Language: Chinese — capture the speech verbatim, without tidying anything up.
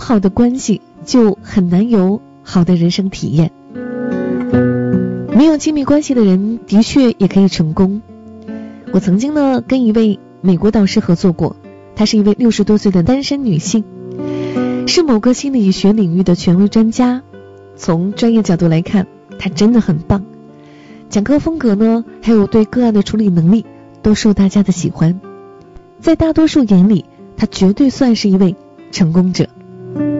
好的关系，就很难有好的人生体验。没有亲密关系的人的确也可以成功。我曾经呢跟一位美国导师合作过，她是一位六十多岁的单身女性，是某个心理学领域的权威专家。从专业角度来看，她真的很棒，讲课风格呢，还有对个案的处理能力都受大家的喜欢。在大多数眼里，她绝对算是一位成功者。